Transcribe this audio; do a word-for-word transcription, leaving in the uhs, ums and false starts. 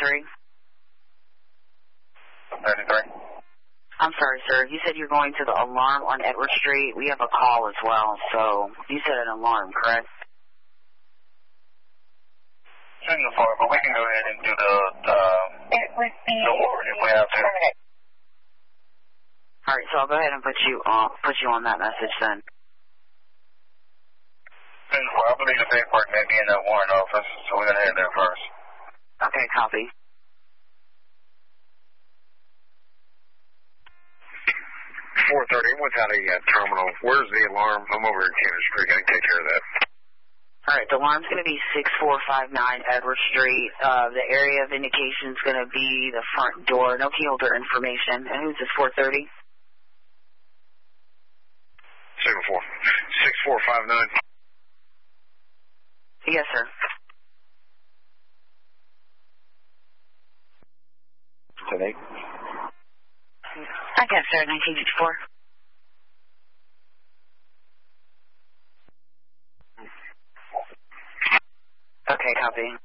thirty-three? thirty-three. I'm sorry, sir. You said you're going to the alarm on Edward Street. We have a call as well, so you said an alarm, correct? Signal for it, but we can go ahead and do the, uh, It would be the warrant if we have to. permanent. All right, so I'll go ahead and put you on, put you on that message then. Signal for, I believe the paperwork may be in that warrant office, so we're going to head there first. Okay, copy. four thirty, what's out of the uh, terminal? Where's the alarm? I'm over at Cannon Street. I can take care of that. All right, the alarm's going to be six four five nine Edward Street. Uh, the area of indication is going to be the front door. No key holder information. And who's this, four thirty? seven four. six four five nine. Yes, sir. Today. I guess, sir, nineteen fifty-four. Okay, copy.